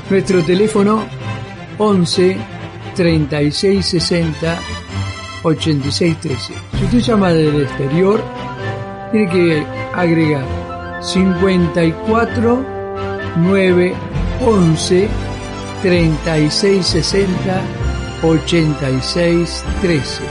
Nuestro teléfono 11 36 60 86 13. Si usted llama del exterior, tiene que agregar 54 9 11 36 60 86 13.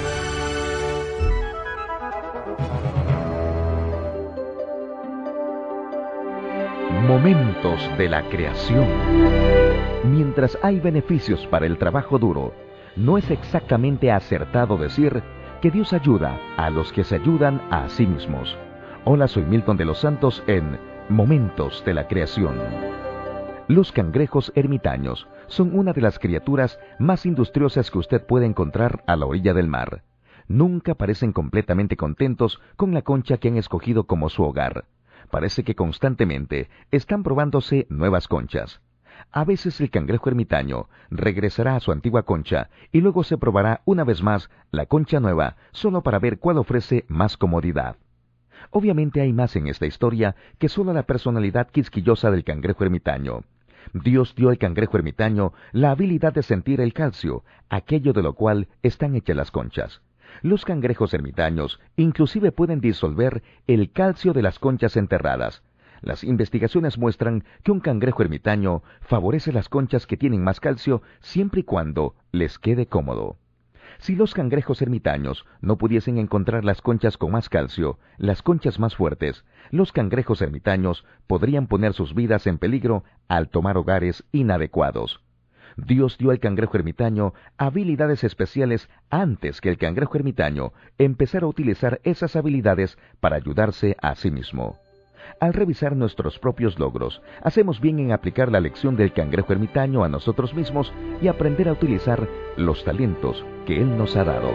Momentos de la creación. Mientras hay beneficios para el trabajo duro, no es exactamente acertado decir que Dios ayuda a los que se ayudan a sí mismos. Hola, soy Milton de los Santos en Momentos de la Creación. Los cangrejos ermitaños son una de las criaturas más industriosas que usted puede encontrar a la orilla del mar. Nunca parecen completamente contentos con la concha que han escogido como su hogar. Parece que constantemente están probándose nuevas conchas. A veces el cangrejo ermitaño regresará a su antigua concha y luego se probará una vez más la concha nueva solo para ver cuál ofrece más comodidad. Obviamente hay más en esta historia que solo la personalidad quisquillosa del cangrejo ermitaño. Dios dio al cangrejo ermitaño la habilidad de sentir el calcio, aquello de lo cual están hechas las conchas. Los cangrejos ermitaños inclusive pueden disolver el calcio de las conchas enterradas. Las investigaciones muestran que un cangrejo ermitaño favorece las conchas que tienen más calcio siempre y cuando les quede cómodo. Si los cangrejos ermitaños no pudiesen encontrar las conchas con más calcio, las conchas más fuertes, los cangrejos ermitaños podrían poner sus vidas en peligro al tomar hogares inadecuados. Dios dio al cangrejo ermitaño habilidades especiales antes que el cangrejo ermitaño empezara a utilizar esas habilidades para ayudarse a sí mismo. Al revisar nuestros propios logros, hacemos bien en aplicar la lección del cangrejo ermitaño a nosotros mismos y aprender a utilizar los talentos que Él nos ha dado.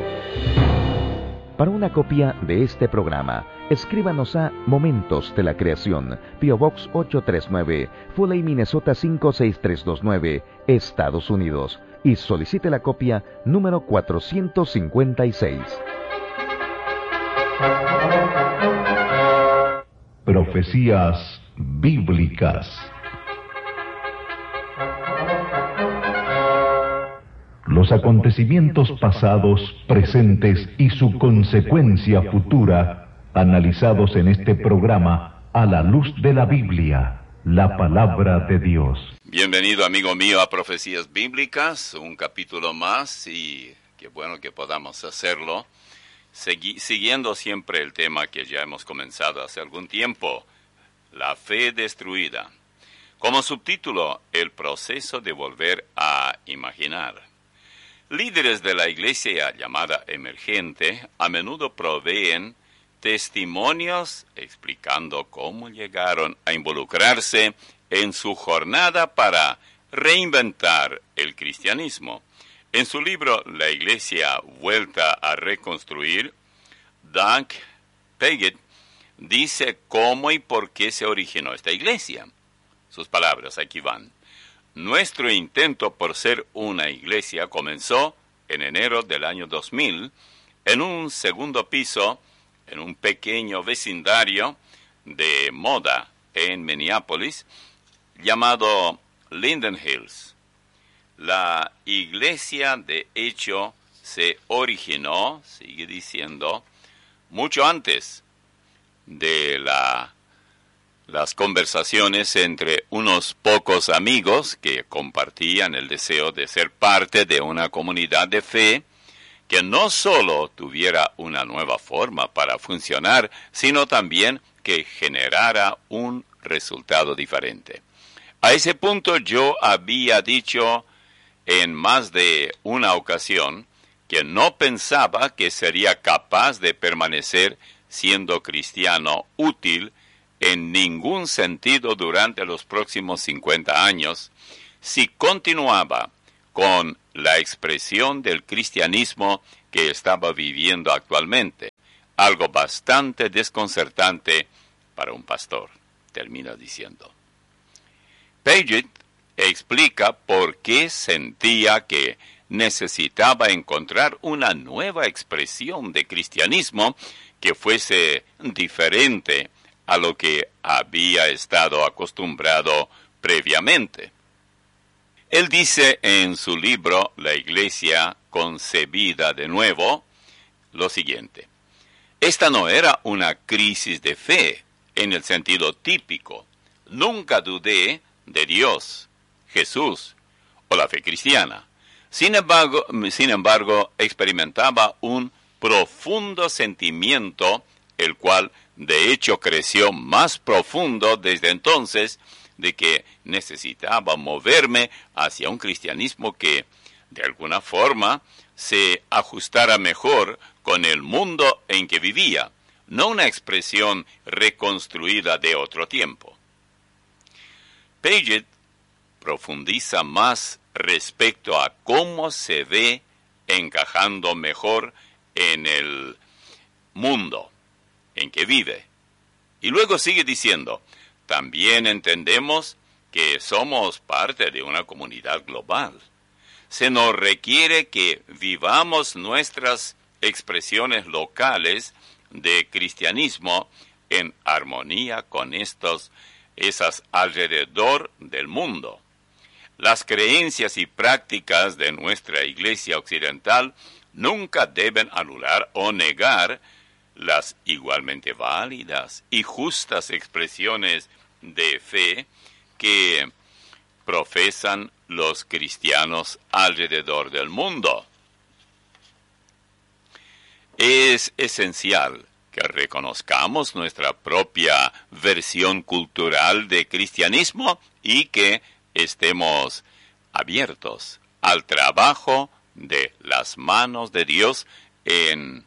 Para una copia de este programa, escríbanos a Momentos de la Creación, P.O. Box 839, Foley, Minnesota 56329, Estados Unidos, y solicite la copia número 456. Profecías bíblicas. Los acontecimientos pasados, presentes y su consecuencia futura, analizados en este programa a la luz de la Biblia, la palabra de Dios. Bienvenido, amigo mío, a Profecías Bíblicas, un capítulo más, y qué bueno que podamos hacerlo. Siguiendo siempre el tema que ya hemos comenzado hace algún tiempo, la fe destruida. Como subtítulo, el proceso de volver a imaginar. Líderes de la iglesia llamada emergente a menudo proveen testimonios explicando cómo llegaron a involucrarse en su jornada para reinventar el cristianismo. En su libro La Iglesia Vuelta a Reconstruir, Doug Pagitt dice cómo y por qué se originó esta iglesia. Sus palabras aquí van. Nuestro intento por ser una iglesia comenzó en enero del año 2000 en un segundo piso en un pequeño vecindario de moda en Minneapolis llamado Linden Hills. La iglesia, de hecho, se originó, sigue diciendo, mucho antes de las conversaciones entre unos pocos amigos que compartían el deseo de ser parte de una comunidad de fe que no solo tuviera una nueva forma para funcionar, sino también que generara un resultado diferente. A ese punto yo había dicho en más de una ocasión que no pensaba que sería capaz de permanecer siendo cristiano útil en ningún sentido durante los próximos 50 años si continuaba con la expresión del cristianismo que estaba viviendo actualmente, algo bastante desconcertante para un pastor, termina diciendo. Pagitt explica por qué sentía que necesitaba encontrar una nueva expresión de cristianismo que fuese diferente a lo que había estado acostumbrado previamente. Él dice en su libro La Iglesia concebida de nuevo lo siguiente: esta no era una crisis de fe en el sentido típico. Nunca dudé de Dios, Jesús o la fe cristiana. Sin embargo, experimentaba un profundo sentimiento, el cual de hecho creció más profundo desde entonces, de que necesitaba moverme hacia un cristianismo que, de alguna forma, se ajustara mejor con el mundo en que vivía, no una expresión reconstruida de otro tiempo. Paget profundiza más respecto a cómo se ve encajando mejor en el mundo en que vive. Y luego sigue diciendo: también entendemos que somos parte de una comunidad global. Se nos requiere que vivamos nuestras expresiones locales de cristianismo en armonía con esas alrededor del mundo. Las creencias y prácticas de nuestra Iglesia occidental nunca deben anular o negar las igualmente válidas y justas expresiones de fe que profesan los cristianos alrededor del mundo. Es esencial que reconozcamos nuestra propia versión cultural de cristianismo y que estemos abiertos al trabajo de las manos de Dios en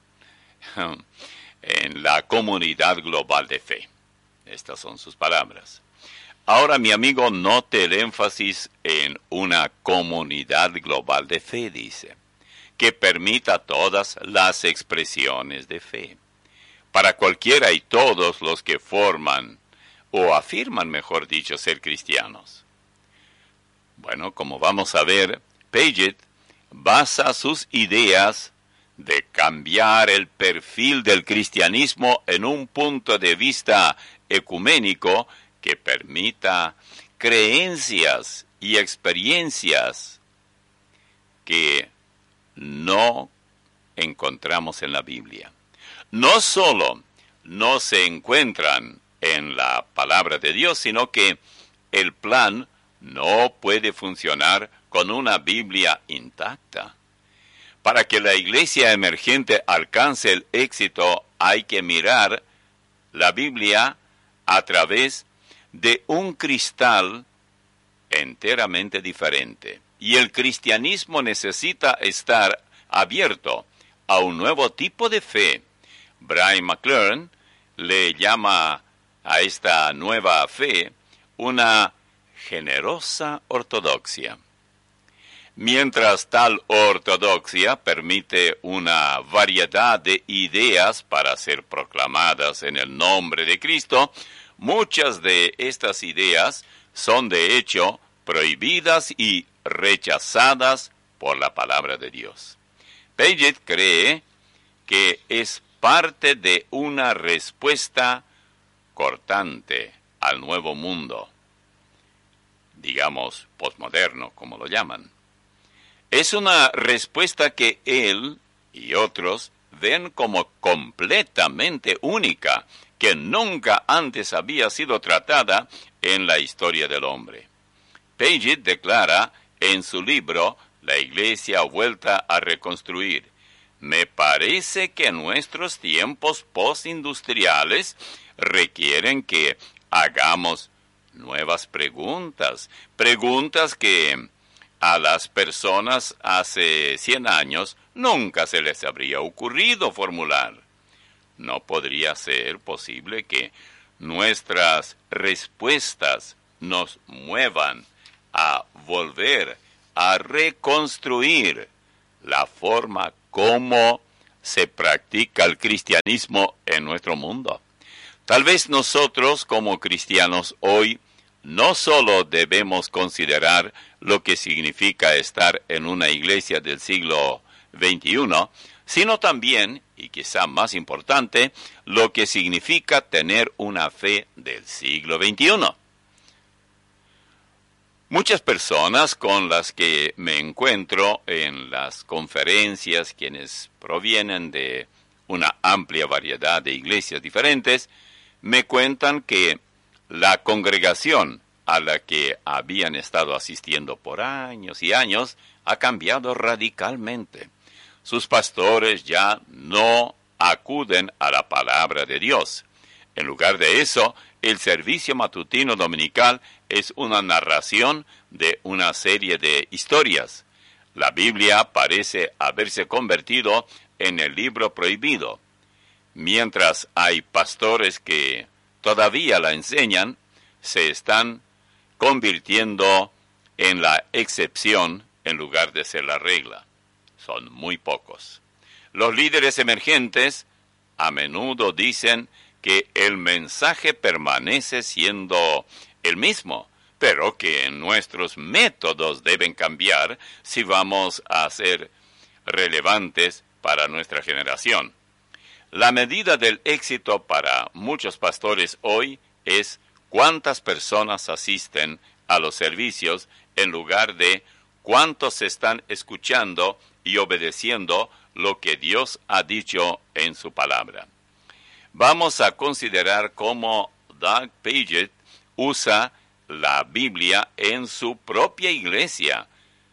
la comunidad global de fe. Estas son sus palabras. Ahora, mi amigo, note el énfasis en una comunidad global de fe, dice, que permita todas las expresiones de fe, para cualquiera y todos los que forman, o afirman, mejor dicho, ser cristianos. Bueno, como vamos a ver, Paget basa sus ideas de cambiar el perfil del cristianismo en un punto de vista ecuménico que permita creencias y experiencias que no encontramos en la Biblia. No solo no se encuentran en la palabra de Dios, sino que el plan no puede funcionar con una Biblia intacta. Para que la iglesia emergente alcance el éxito, hay que mirar la Biblia a través de un cristal enteramente diferente. Y el cristianismo necesita estar abierto a un nuevo tipo de fe. Brian McLaren le llama a esta nueva fe una generosa ortodoxia. Mientras tal ortodoxia permite una variedad de ideas para ser proclamadas en el nombre de Cristo, muchas de estas ideas son de hecho prohibidas y rechazadas por la palabra de Dios. Paget cree que es parte de una respuesta cortante al nuevo mundo, digamos posmoderno, como lo llaman. Es una respuesta que él y otros ven como completamente única, que nunca antes había sido tratada en la historia del hombre. Paget declara en su libro La Iglesia vuelta a reconstruir: me parece que nuestros tiempos postindustriales requieren que hagamos nuevas preguntas que a las personas hace 100 años nunca se les habría ocurrido formular. ¿No podría ser posible que nuestras respuestas nos muevan a volver a reconstruir la forma como se practica el cristianismo en nuestro mundo? Tal vez nosotros como cristianos hoy no solo debemos considerar lo que significa estar en una iglesia del siglo XXI, sino también, y quizá más importante, lo que significa tener una fe del siglo XXI. Muchas personas con las que me encuentro en las conferencias, quienes provienen de una amplia variedad de iglesias diferentes, me cuentan que la congregación a la que habían estado asistiendo por años y años ha cambiado radicalmente. Sus pastores ya no acuden a la palabra de Dios. En lugar de eso, el servicio matutino dominical es una narración de una serie de historias. La Biblia parece haberse convertido en el libro prohibido. Mientras hay pastores que todavía la enseñan, se están convirtiendo en la excepción en lugar de ser la regla. Son muy pocos. Los líderes emergentes a menudo dicen que el mensaje permanece siendo el mismo, pero que nuestros métodos deben cambiar si vamos a ser relevantes para nuestra generación. La medida del éxito para muchos pastores hoy es cuántas personas asisten a los servicios en lugar de cuántos están escuchando y obedeciendo lo que Dios ha dicho en su palabra. Vamos a considerar cómo Doug Pagitt usa la Biblia en su propia iglesia.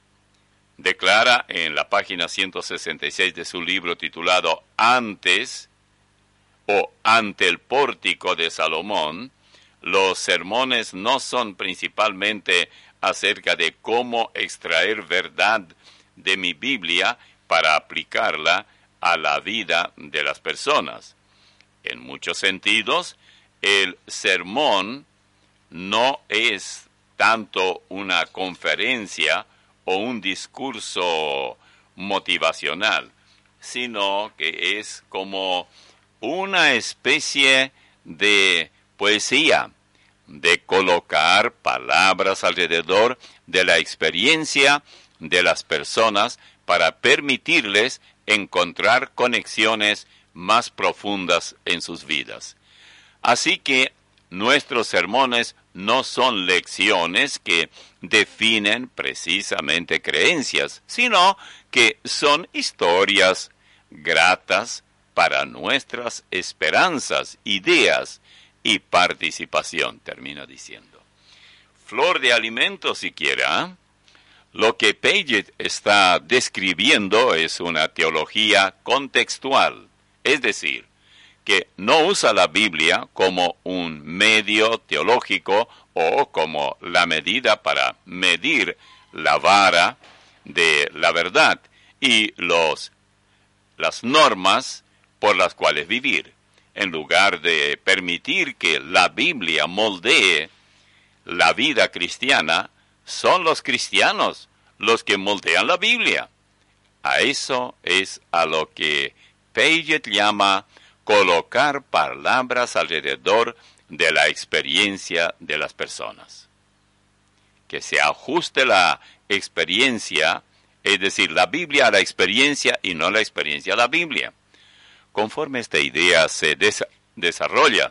Declara en la página 166 de su libro titulado Antes o Ante el pórtico de Salomón, los sermones no son principalmente acerca de cómo extraer verdad de mi Biblia para aplicarla a la vida de las personas. En muchos sentidos, el sermón no es tanto una conferencia o un discurso motivacional, sino que es como una especie de poesía, de colocar palabras alrededor de la experiencia de las personas para permitirles encontrar conexiones más profundas en sus vidas. Así que nuestros sermones no son lecciones que definen precisamente creencias, sino que son historias gratas para nuestras esperanzas, ideas y participación, termina diciendo. Flor de alimento siquiera. Lo que Pagitt está describiendo es una teología contextual, es decir, que no usa la Biblia como un medio teológico o como la medida para medir la vara de la verdad y las normas por las cuales vivir. En lugar de permitir que la Biblia moldee la vida cristiana, son los cristianos los que moldean la Biblia. A eso es a lo que Pagitt llama colocar palabras alrededor de la experiencia de las personas. Que se ajuste la experiencia, es decir, la Biblia a la experiencia y no la experiencia a la Biblia. Conforme esta idea se desarrolla,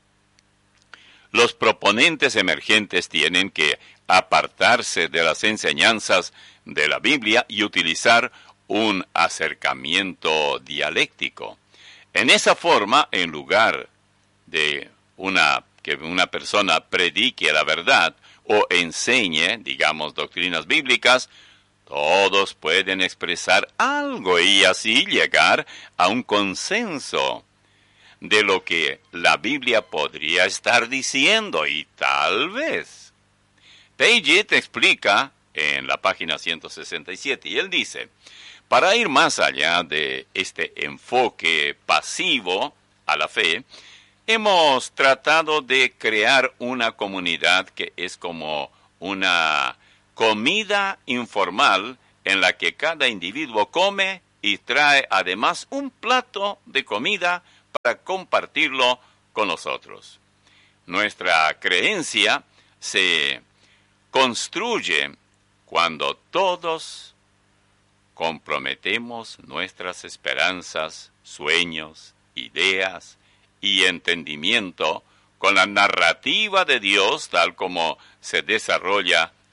los proponentes emergentes tienen que apartarse de las enseñanzas de la Biblia y utilizar un acercamiento dialéctico. En esa forma, en lugar de que una persona predique la verdad o enseñe, digamos, doctrinas bíblicas, todos pueden expresar algo y así llegar a un consenso de lo que la Biblia podría estar diciendo y tal vez. Pagitt explica en la página 167 y él dice, para ir más allá de este enfoque pasivo a la fe, hemos tratado de crear una comunidad que es como una comida informal en la que cada individuo come y trae además un plato de comida para compartirlo con los otros. Nuestra creencia se construye cuando todos comprometemos nuestras esperanzas, sueños, ideas y entendimiento con la narrativa de Dios tal como se desarrolla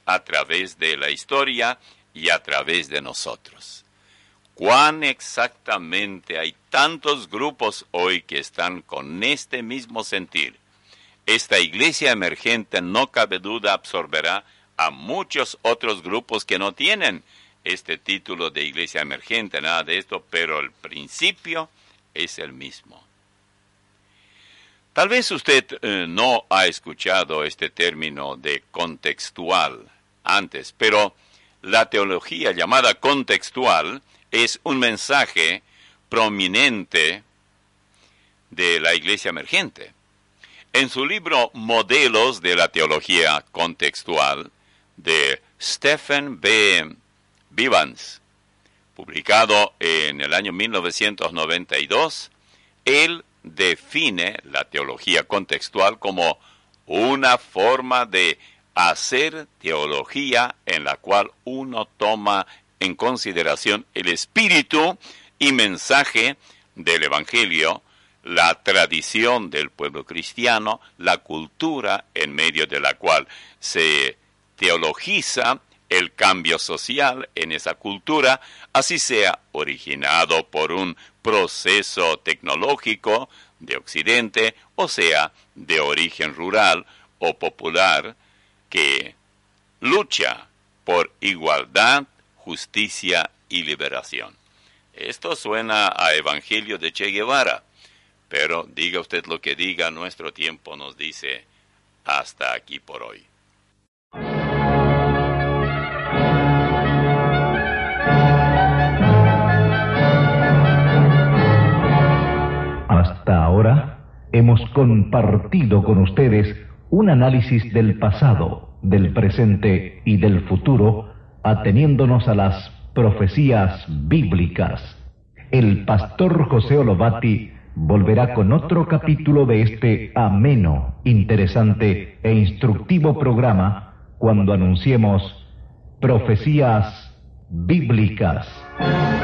a través de la historia y a través de nosotros. ¿Cuán exactamente hay tantos grupos hoy que están con este mismo sentir? Esta iglesia emergente, no cabe duda, absorberá a muchos otros grupos que no tienen este título de iglesia emergente, nada de esto, pero el principio es el mismo. Tal vez usted no ha escuchado este término de contextual antes, pero la teología llamada contextual es un mensaje prominente de la iglesia emergente. En su libro Modelos de la Teología Contextual, de Stephen B. Vivans, publicado en el año 1992, él define la teología contextual como una forma de hacer teología en la cual uno toma en consideración el espíritu y mensaje del Evangelio, la tradición del pueblo cristiano, la cultura en medio de la cual se teologiza el cambio social en esa cultura, así sea originado por un proceso tecnológico de Occidente, o sea, de origen rural o popular, que lucha por igualdad, justicia y liberación. Esto suena a Evangelio de Che Guevara, pero diga usted lo que diga, nuestro tiempo nos dice hasta aquí por hoy. Hasta ahora hemos compartido con ustedes un análisis del pasado, del presente y del futuro, ateniéndonos a las profecías bíblicas. El pastor José Olovati volverá con otro capítulo de este ameno, interesante e instructivo programa cuando anunciemos Profecías Bíblicas.